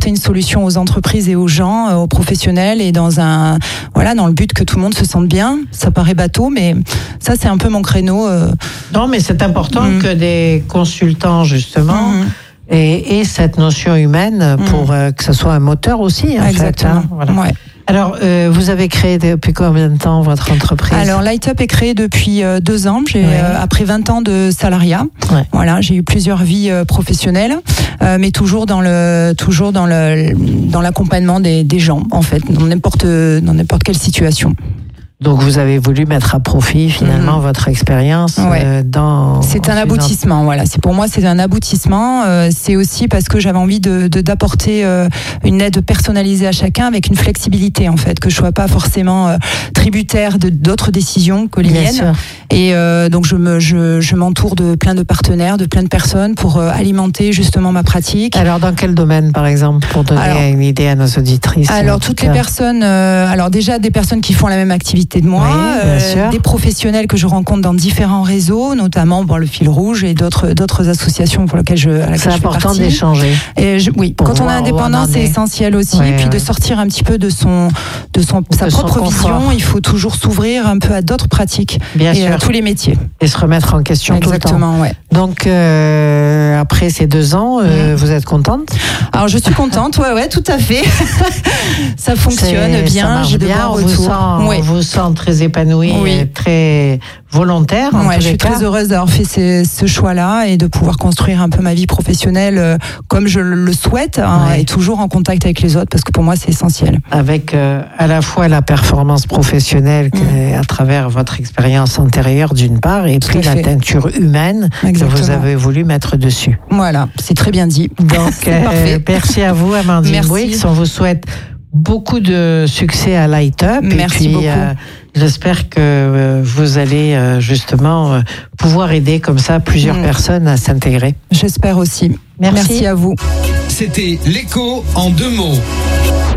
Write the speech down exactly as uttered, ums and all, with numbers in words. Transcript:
apporter une solution aux entreprises et aux gens, aux professionnels, et dans un voilà dans le but que tout le monde se sente bien. Ça paraît bateau, mais ça c'est un peu mon créneau. Euh... Non, mais c'est important mmh. que des consultants justement mmh. aient, aient cette notion humaine pour mmh. euh, que ce soit un moteur aussi. En Exactement. Fait, hein, voilà. Ouais. Alors, euh, vous avez créé depuis combien de temps votre entreprise ? Alors, Light Up est créé depuis euh, deux ans. J'ai, ouais. euh, après vingt ans de salariat. Ouais. Voilà, j'ai eu plusieurs vies euh, professionnelles, euh, mais toujours dans le, toujours dans le, dans l'accompagnement des, des gens, en fait, dans n'importe, dans n'importe quelle situation. Donc vous avez voulu mettre à profit finalement mmh. votre expérience ouais. euh, dans. C'est un aboutissement, voilà. C'est pour moi c'est un aboutissement. Euh, c'est aussi parce que j'avais envie de, de d'apporter euh, une aide personnalisée à chacun avec une flexibilité en fait, que je sois pas forcément euh, tributaire de d'autres décisions que les Bien miennes. Sûr. Et euh, donc je me je je m'entoure de plein de partenaires, de plein de personnes pour euh, alimenter justement ma pratique. Alors dans quel domaine par exemple, pour donner alors, une idée à nos auditrices? Alors toutes les personnes. Euh, alors déjà des personnes qui font la même activité de moi, oui, euh, des professionnels que je rencontre dans différents réseaux, notamment bon, le Fil Rouge et d'autres d'autres associations pour lesquelles je. À c'est je important fais d'échanger. Et je, oui, pour quand on est indépendant, c'est essentiel aussi. Ouais, et puis ouais. de sortir un petit peu de son de son de sa de propre son vision. Il faut toujours s'ouvrir un peu à d'autres pratiques. Bien et sûr. à tous les métiers. Et se remettre en question Exactement, tout le temps. Ouais. Donc euh, après ces deux ans, euh, mmh. vous êtes contente? Alors je suis contente, ouais, ouais, tout à fait. Ça fonctionne c'est, bien. Ça j'ai de bien. bons On vous sent, oui. on vous sent très épanouie, oui. très volontaire. En ouais, tous je les suis cas. très heureuse d'avoir fait ce, ce choix-là et de pouvoir construire un peu ma vie professionnelle euh, comme je le souhaite, hein, ouais. et toujours en contact avec les autres parce que pour moi c'est essentiel. Avec euh, à la fois la performance professionnelle mmh. à travers votre expérience antérieure d'une part et Tout puis la teinture humaine Exactement. Que vous avez voulu mettre dessus. Voilà, c'est très bien dit. Donc euh, merci à vous Amandine merci. Brix, on vous souhaite beaucoup de succès à Light Up. Merci et puis, beaucoup. Euh, J'espère que euh, vous allez euh, justement euh, pouvoir aider comme ça plusieurs mmh. personnes à s'intégrer. J'espère aussi. Merci. Merci à vous. C'était l'écho en deux mots.